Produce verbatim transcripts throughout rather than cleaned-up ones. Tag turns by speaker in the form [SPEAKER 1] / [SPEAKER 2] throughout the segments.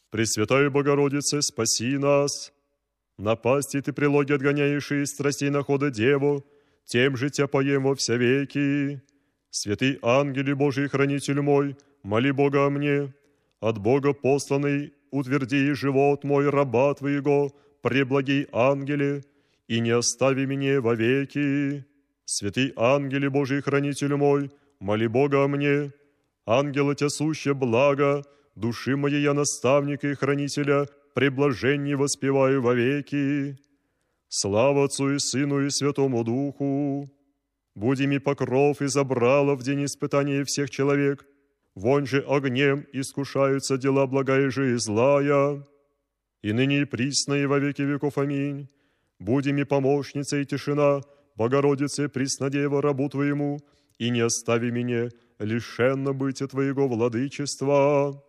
[SPEAKER 1] Пресвятая Богородице, спаси нас! Напасти ты прилоги отгоняешь из страстей находа Деву, тем же тебя поем во вся веки. Святый ангеле Божий, хранитель мой, моли Бога о мне. От Бога посланный утверди живот мой, раба Твоего, преблагий ангеле, и не остави меня вовеки. Святый ангеле Божий, хранитель мой, моли Бога о мне. Ангела тя суще благо, души моей я наставника и хранителя, преблаженней воспеваю вовеки. Слава Отцу и Сыну и Святому Духу! Буди ми покров и забрало в день испытания всех человек, вон же огнем искушаются дела благая же и злая. И ныне и присно и во веки веков. Аминь. Буди ми помощница и тишина, Богородице, Преснодева, рабу Твоему, и не остави меня лишенно бытия Твоего владычества.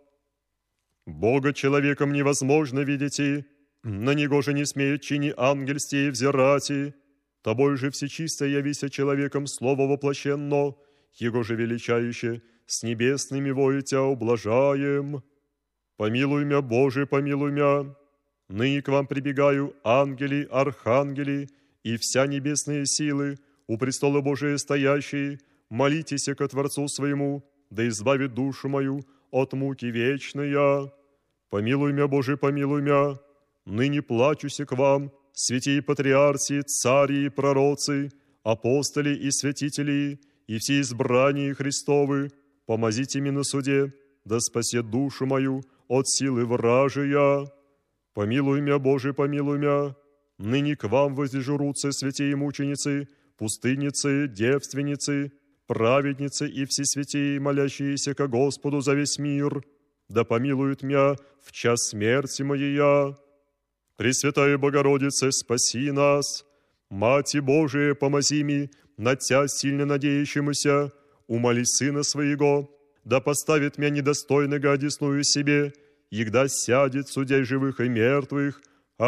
[SPEAKER 1] Бога человеком невозможно видеть, на Него же не смеет чини ангельстей взирати. Тобой же всечисто явися человеком слово воплощенно, Его же величающе с небесными вою Тя ублажаем. Помилуй мя, Боже, помилуй мя. Ныне к вам прибегаю, ангели, архангели и вся небесные силы, у престола Божия стоящие, молитесь ко Творцу своему, да избавит душу мою от муки вечная. Помилуй мя, Боже, помилуй мя. Ныне плачуся к вам, святые патриарси, цари и пророцы, апостоли и святители, и все избрания Христовы, помозите мне на суде, да спасет душу мою от силы вражия. Помилуй мя, Боже, помилуй мя. Ныне к вам воздежурутся святые мученицы, пустынницы, девственницы, праведницы и все святые, молящиеся ко Господу за весь мир, да помилует мя в час смерти моей. Пресвятая Богородице, спаси нас! Мати Божия, помози ми, на Тя сильно надеющемуся, умоли Сына Своего, да поставит мя недостойного одесную себе, егда сядет судей живых и мертвых.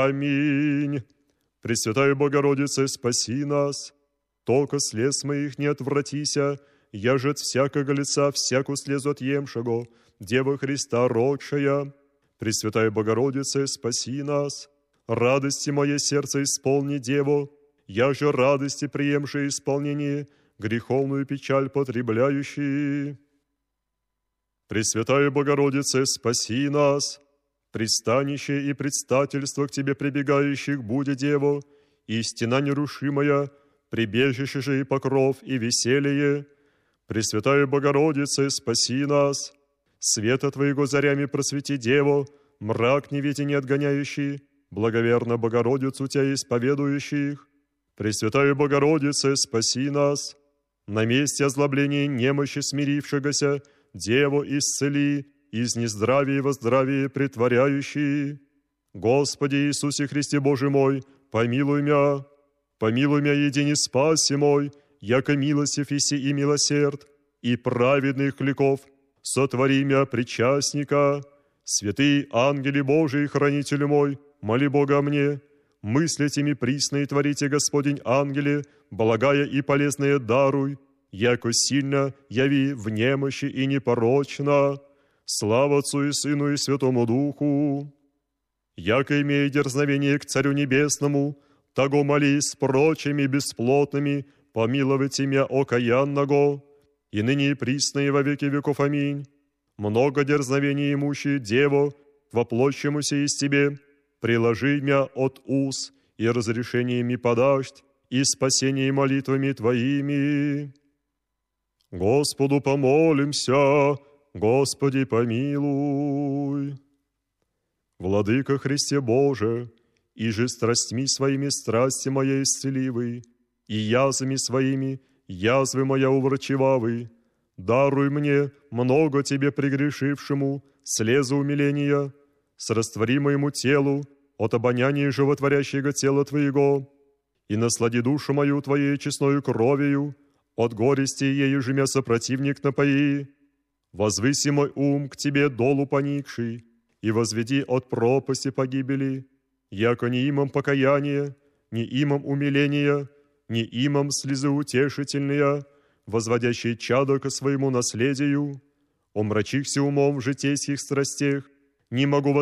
[SPEAKER 1] Аминь. Пресвятая Богородице, спаси нас! Только слез моих не отвратися, я же от всякого лица всяку слезу отъемшего, Дева Христа родшая. Пресвятая Богородице, спаси нас! Радости мое сердце исполни, Деву, я же радости приемшее исполнение, греховную печаль потребляющие. Пресвятая Богородице, спаси нас! Пристанище и предстательство к Тебе прибегающих буде, Деву, и стена нерушимая, прибежище же и покров и веселье. Пресвятая Богородице, спаси нас! Света Твоего зарями просвети, Деву, мрак невети не отгоняющий, благоверно Богородицу Тя исповедующих. Пресвятая Богородице, спаси нас! На месте озлобления немощи смирившегося, Деву исцели, из нездравия во здравие претворяющие. Господи Иисусе Христе Боже мой, помилуй мя! Помилуй мя, едине спаси мой, яко милостив иси и милосерд, и праведных ликов сотвори мя причастника. Святые ангели Божии, хранитель мой, моли Бога о мне. Мыслите присно и творите, Господень ангеле, благая и полезное даруй, яко сильно яви в немощи и непорочно. Слава Отцу и Сыну и Святому Духу. Яко имея дерзновение к Царю Небесному, того моли с прочими бесплотными, помиловайте мя окаянного, и ныне и присно и во веки веков. Аминь. Много дерзновений имущие, Дево, к воплощемуся из Тебе, приложи мя от уз, и разрешениями подашь, и спасением молитвами Твоими. Господу помолимся, Господи помилуй. Владыка Христе Боже, и же страстьми своими страсти моя исцеливый, и язвами своими язвы моя уврачевавы, даруй мне, много Тебе прегрешившему, слезы умиления, сраствори моему телу от обоняния животворящего тела Твоего, и наслади душу мою Твоей честною кровью, от горести ею же мя сопротивник напои. Возвыси мой ум к Тебе долу поникший, и возведи от пропасти погибели, яко не имам покаяния, не имам умиления, не имам слезы утешительные, возводящие чадо ко своему наследию, омрачихся умом в житейских страстях, не могу